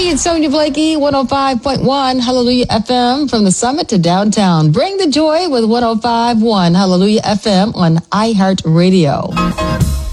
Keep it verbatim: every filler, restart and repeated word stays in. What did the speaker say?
Hey, it's Sonia Blakey, one oh five point one Hallelujah F M from the summit to downtown. Bring the joy with one oh five point one Hallelujah F M on iHeartRadio.